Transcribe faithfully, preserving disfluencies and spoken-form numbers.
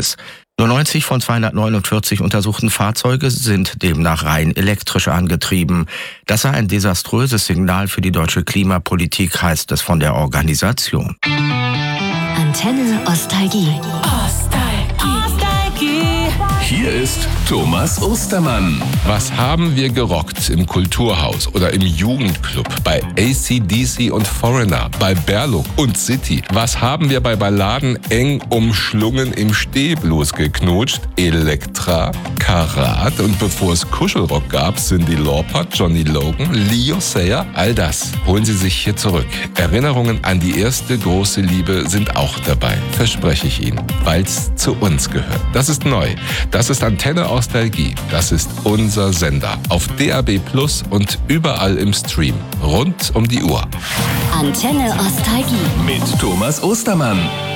Preis. Nur neunzig von zweihundertneunundvierzig untersuchten Fahrzeuge sind demnach rein elektrisch angetrieben. Das sei ein desaströses Signal für die deutsche Klimapolitik, heißt es von der Organisation. Antenne Ostalgie. Hier ist Thomas Ostermann. Was haben wir gerockt im Kulturhaus oder im Jugendclub, bei A C D C und Foreigner, bei Berluk und City? Was haben wir bei Balladen eng umschlungen im Stehblues geknutscht? Elektra, Karat und bevor es Kuschelrock gab, Cyndi Lauper, Johnny Logan, Leo Sayer, all das holen Sie sich hier zurück. Erinnerungen an die erste große Liebe sind auch dabei, verspreche ich Ihnen, weil's zu uns gehört. Das ist neu. Das ist Antenne Ostalgie. Das ist unser Sender. Auf D A B Plus und überall im Stream. Rund um die Uhr. Antenne Ostalgie. Mit Thomas Ostermann.